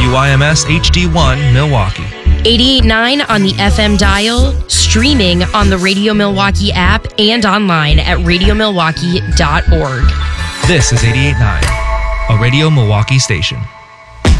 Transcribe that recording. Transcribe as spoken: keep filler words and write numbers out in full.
W I M S H D one Milwaukee. eighty-eight point nine on the F M dial, streaming on the Radio Milwaukee app and online at radio milwaukee dot org. This is eighty-eight point nine, a Radio Milwaukee station.